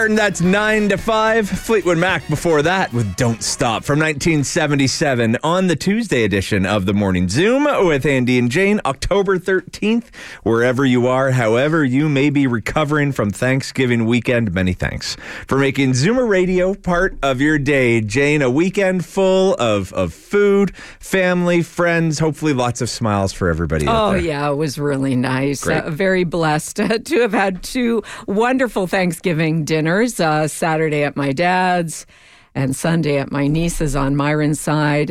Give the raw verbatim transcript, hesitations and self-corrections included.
Martin, that's nine to five. Fleetwood Mac before that with Don't Stop from nineteen seventy-seven on the Tuesday edition of the Morning Zoom with Andy and Jane, October thirteenth. Wherever you are, however you may be recovering from Thanksgiving weekend, many thanks for making Zoomer Radio part of your day. Jane, a weekend full of, of food, family, friends, hopefully lots of smiles for everybody out Oh, there. yeah, it was really nice. Uh, very blessed uh, to have had two wonderful Thanksgiving dinners, uh, Saturday at my dad's and Sunday at my niece's on Myron's side.